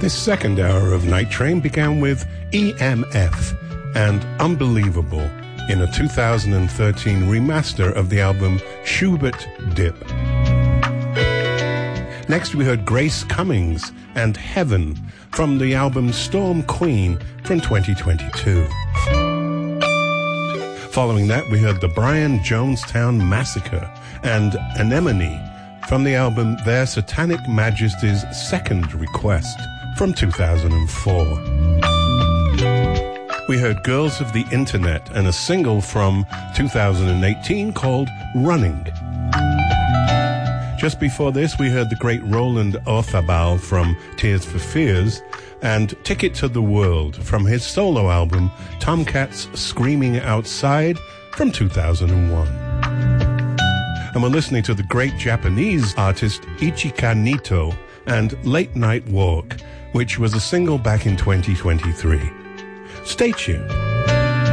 This second hour of Night Train began with EMF and Unbelievable in a 2013 remaster of the album Schubert Dip. Next we heard Grace Cummings and Heaven from the album Storm Queen from 2022. Following that we heard the Brian Jonestown Massacre and Anemone from the album Their Satanic Majesty's Second Request from 2004. We heard Girls of the Internet and a single from 2018 called Running. Just before this, we heard the great Roland Orzabal from Tears for Fears and Ticket to the World from his solo album Tomcats Screaming Outside from 2001. And we're listening to the great Japanese artist Ichika Nito and Late Night Walk, which was a single back in 2023. Stay tuned.